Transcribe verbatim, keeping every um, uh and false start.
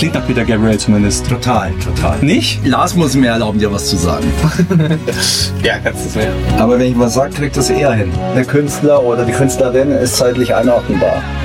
klingt nach Peter Gabriel zumindest. Total, total. Nicht? Lars muss mir erlauben, dir was zu sagen. Ja, kannst du es mehr. Aber wenn ich was sage, kriegt das eher hin. Der Künstler oder die Künstlerin ist zeitlich einordnbar.